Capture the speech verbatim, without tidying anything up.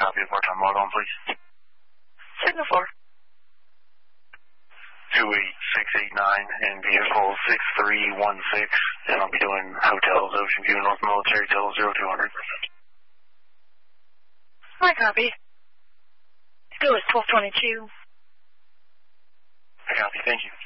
copy of part-time log on, please. Signal four. two eight six eight nine and vehicle six three one six, and I'll be doing hotels, Ocean View, North Military, Tel zero two hundred. My copy. Go is twelve twenty-two. I copy, thank you.